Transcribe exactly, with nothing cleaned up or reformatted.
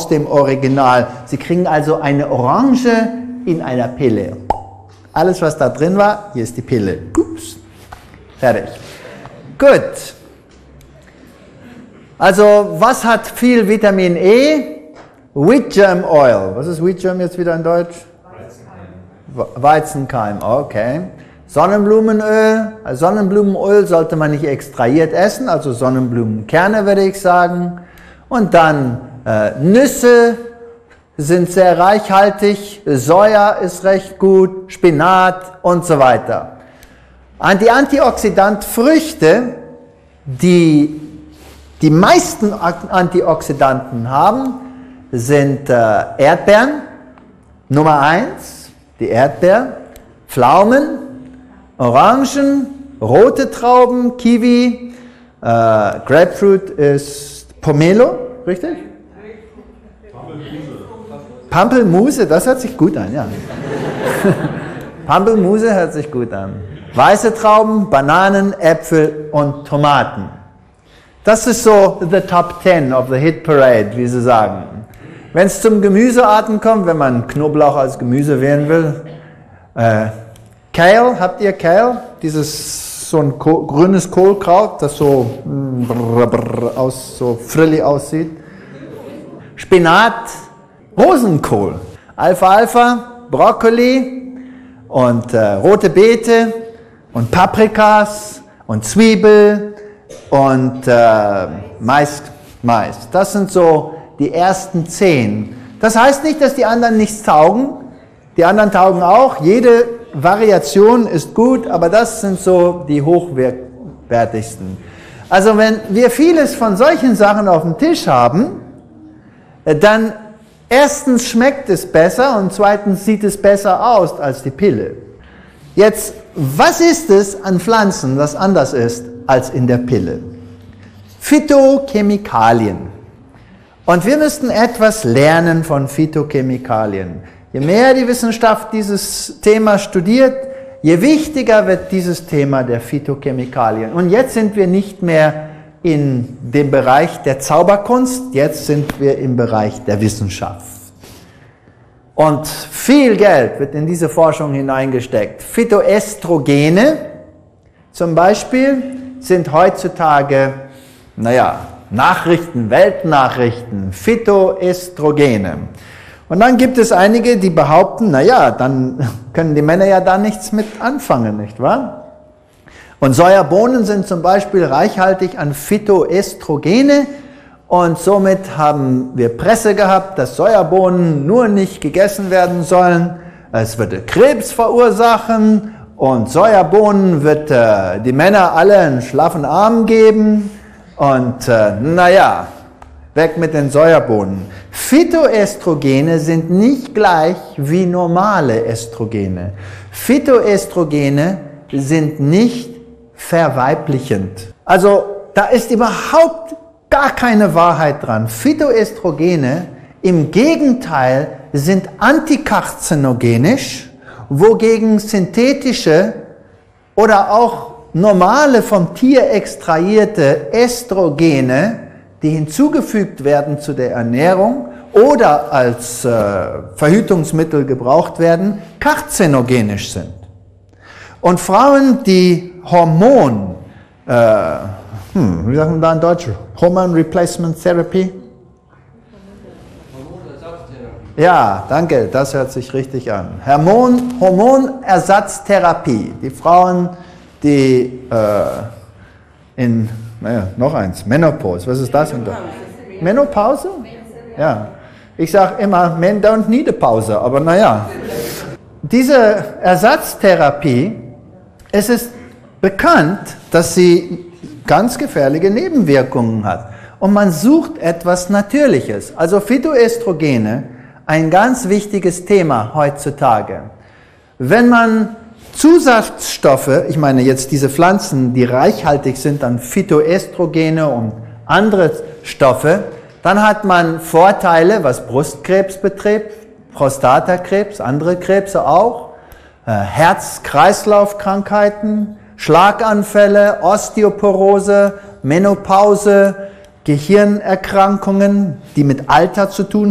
aus dem Original. Sie kriegen also eine Orange in einer Pille. Alles, was da drin war, hier ist die Pille. Ups. Fertig. Gut. Also, was hat viel Vitamin E? Wheat Germ Oil. Was ist Wheat Germ jetzt wieder in Deutsch? Weizenkeim. Weizenkeim, okay. Sonnenblumenöl. Sonnenblumenöl sollte man nicht extrahiert essen, also Sonnenblumenkerne würde ich sagen. Und dann äh, Nüsse sind sehr reichhaltig, Soja ist recht gut, Spinat und so weiter. Die Antioxidantfrüchte, die die meisten Antioxidanten haben, sind äh, Erdbeeren, Nummer eins, die Erdbeer, Pflaumen, Orangen, rote Trauben, Kiwi, äh, Grapefruit ist Pomelo, richtig? Pampelmuse, das hört sich gut an, ja. Pampelmuse hört sich gut an. Weiße Trauben, Bananen, Äpfel und Tomaten. Das ist so the top ten of the hit parade, wie sie sagen. Wenn es zum Gemüsearten kommt, wenn man Knoblauch als Gemüse wählen will, äh, Kale, habt ihr Kale? Dieses so ein Kohl, grünes Kohlkraut, das so, brr, brr, aus, so frillig aussieht. Spinat, Rosenkohl, Alfalfa, Brokkoli und äh, rote Beete und Paprikas und Zwiebel und äh, Mais, Mais. Das sind so die ersten zehn. Das heißt nicht, dass die anderen nichts taugen. Die anderen taugen auch. Jede Variation ist gut, aber das sind so die hochwertigsten. Also wenn wir vieles von solchen Sachen auf dem Tisch haben, dann erstens schmeckt es besser und zweitens sieht es besser aus als die Pille. Jetzt, was ist es an Pflanzen, das anders ist als in der Pille? Phytochemikalien. Und wir müssten etwas lernen von Phytochemikalien. Je mehr die Wissenschaft dieses Thema studiert, je wichtiger wird dieses Thema der Phytochemikalien. Und jetzt sind wir nicht mehr in dem Bereich der Zauberkunst, jetzt sind wir im Bereich der Wissenschaft. Und viel Geld wird in diese Forschung hineingesteckt. Phytoestrogene zum Beispiel sind heutzutage, naja, Nachrichten, Weltnachrichten, Phytoestrogene. Und dann gibt es einige, die behaupten, naja, dann können die Männer ja da nichts mit anfangen, nicht wahr? Und Sojabohnen sind zum Beispiel reichhaltig an Phytoestrogene und somit haben wir Presse gehabt, dass Sojabohnen nur nicht gegessen werden sollen. Es würde Krebs verursachen und Sojabohnen wird äh, die Männer alle einen schlaffen Arm geben und äh, naja, weg mit den Sojabohnen. Phytoestrogene sind nicht gleich wie normale Estrogene. Phytoestrogene sind nicht verweiblichend. Also da ist überhaupt gar keine Wahrheit dran. Phytoestrogene im Gegenteil sind antikarzinogenisch, wogegen synthetische oder auch normale vom Tier extrahierte Estrogene, die hinzugefügt werden zu der Ernährung oder als äh, Verhütungsmittel gebraucht werden, karzinogenisch sind. Und Frauen, die Hormon, äh, hm, wie sagen wir da in Deutsch? Hormone Replacement Therapy? Hormonersatztherapie. Ja, danke, das hört sich richtig an. Hormon, Hormonersatztherapie. Die Frauen, die äh, in, naja, noch eins, Menopause, was ist das? Menopause? Ja. Ich sage immer, men don't need a Pause, aber naja. Diese Ersatztherapie, es ist bekannt, dass sie ganz gefährliche Nebenwirkungen hat. Und man sucht etwas Natürliches. Also Phytoestrogene, ein ganz wichtiges Thema heutzutage. Wenn man Zusatzstoffe, ich meine jetzt diese Pflanzen, die reichhaltig sind an Phytoestrogene und andere Stoffe, dann hat man Vorteile, was Brustkrebs betrifft, Prostatakrebs, andere Krebse auch, äh, Herz-Kreislauf-Krankheiten, Schlaganfälle, Osteoporose, Menopause, Gehirnerkrankungen, die mit Alter zu tun